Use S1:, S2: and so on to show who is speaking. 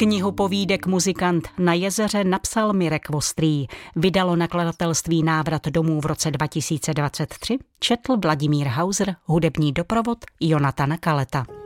S1: Knihu povídek Muzikant na jezeře napsal Mirek Vostrý. Vydalo nakladatelství Návrat domů v roce 2023. Četl Vladimír Hauser, hudební doprovod Jonatana Kaleta.